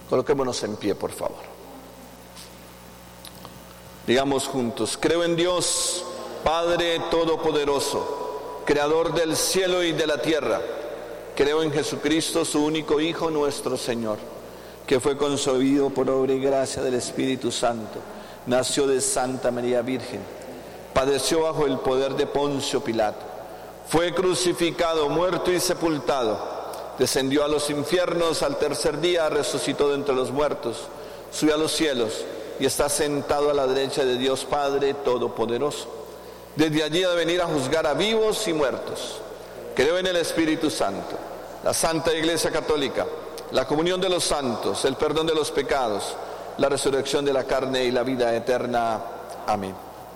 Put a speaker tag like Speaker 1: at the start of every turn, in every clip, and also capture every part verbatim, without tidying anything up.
Speaker 1: Coloquémonos en pie, por favor. Digamos juntos: creo en Dios, Padre Todopoderoso, Creador del cielo y de la tierra. Creo en Jesucristo, su único Hijo, nuestro Señor, que fue concebido por obra y gracia del Espíritu Santo, nació de Santa María Virgen, padeció bajo el poder de Poncio Pilato, fue crucificado, muerto y sepultado, descendió a los infiernos, al tercer día resucitó de entre los muertos, subió a los cielos y está sentado a la derecha de Dios Padre Todopoderoso. Desde allí ha de venir a juzgar a vivos y muertos. Creo en el Espíritu Santo, la Santa Iglesia Católica, la comunión de los santos, el perdón de los pecados, la resurrección de la carne y la vida eterna. Amén.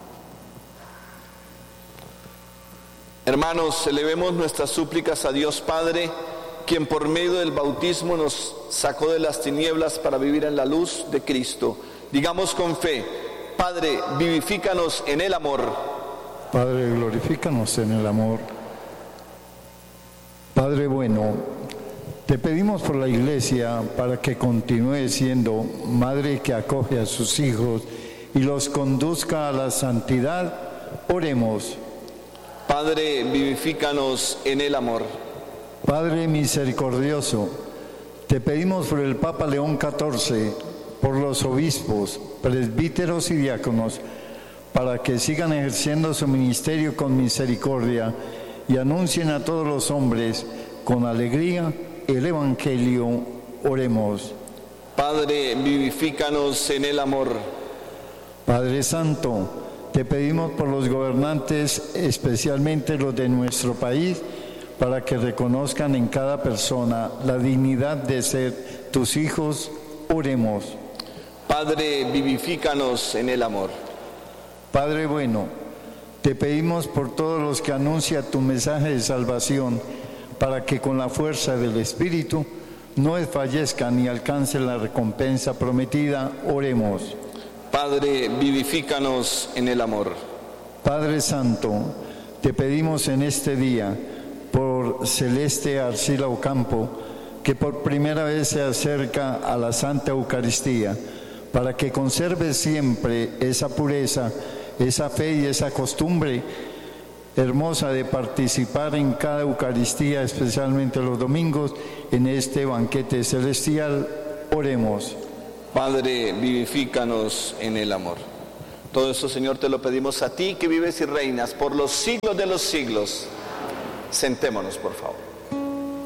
Speaker 1: Hermanos, elevemos nuestras súplicas a Dios Padre, quien por medio del bautismo nos sacó de las tinieblas para vivir en la luz de Cristo. Digamos con fe: Padre, vivifícanos en el amor.
Speaker 2: Padre, glorifícanos en el amor. Padre bueno, te pedimos por la Iglesia para que continúe siendo madre que acoge a sus hijos y los conduzca a la santidad. Oremos.
Speaker 1: Padre, vivifícanos en el amor.
Speaker 2: Padre misericordioso, te pedimos por el Papa León catorce, por los obispos, presbíteros y diáconos, para que sigan ejerciendo su ministerio con misericordia y anuncien a todos los hombres con alegría el Evangelio. Oremos.
Speaker 1: Padre, vivifícanos en el amor.
Speaker 2: Padre Santo, te pedimos por los gobernantes, especialmente los de nuestro país, para que reconozcan en cada persona la dignidad de ser tus hijos. Oremos.
Speaker 1: Padre, vivifícanos en el amor.
Speaker 2: Padre bueno, te pedimos por todos los que anuncian tu mensaje de salvación, para que con la fuerza del Espíritu no desfallezcan y alcancen la recompensa prometida. Oremos.
Speaker 1: Padre, vivifícanos en el amor.
Speaker 2: Padre Santo, te pedimos en este día por Celeste Arcila Ocampo, que por primera vez se acerca a la Santa Eucaristía, para que conserve siempre esa pureza, esa fe y esa costumbre hermosa de participar en cada Eucaristía, especialmente los domingos, en este banquete celestial. Oremos.
Speaker 1: Padre, vivifícanos en el amor. Todo eso, Señor, te lo pedimos a ti, que vives y reinas por los siglos de los siglos. Sentémonos, por favor.